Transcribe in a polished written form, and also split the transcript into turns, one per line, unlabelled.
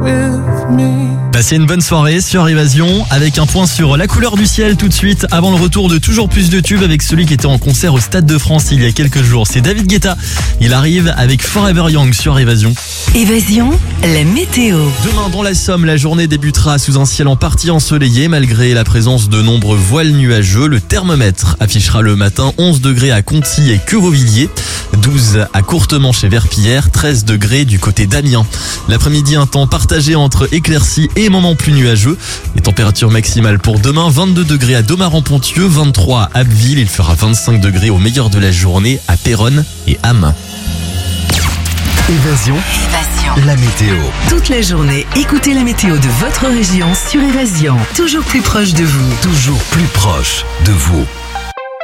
Passez une bonne soirée sur Évasion avec un point sur la couleur du ciel tout de suite avant le retour de toujours plus de tubes avec celui qui était en concert au Stade de France il y a quelques jours. C'est David Guetta. Il arrive avec Forever Young sur Évasion.
Évasion, la météo.
Demain dans la Somme, la journée débutera sous un ciel en partie ensoleillé malgré la présence de nombreux voiles nuageux. Le thermomètre affichera le matin 11 degrés à Conty et Curovilliers, 12 à Courtemanche et Verpillière, 13 degrés du côté d'Amiens. L'après-midi, un temps partagé entre éclaircies et moments plus nuageux. Les températures maximales pour demain, 22 degrés à Domaran-Ponthieu, 23 à Abbeville. Il fera 25 degrés au meilleur de la journée à Péronne et Ham.
Évasion, la météo.
Toute la journée, écoutez la météo de votre région sur Évasion. Toujours plus proche de vous.
Toujours plus proche de vous.